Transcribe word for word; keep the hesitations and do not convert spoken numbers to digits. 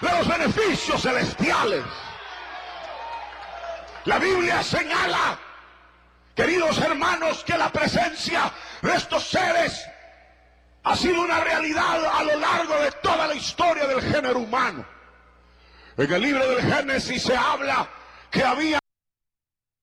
de los beneficios celestiales. La Biblia señala, queridos hermanos, que la presencia de estos seres ha sido una realidad a lo largo de toda la historia del género humano. En el libro del Génesis se habla que había